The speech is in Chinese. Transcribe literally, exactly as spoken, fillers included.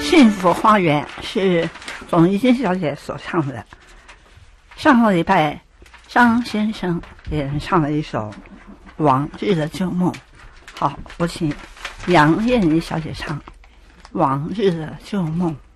幸福花园是董一金小姐所唱的。上个礼拜张先生也唱了一首往日的旧梦。好，我请杨燕妮小姐唱往日的旧梦。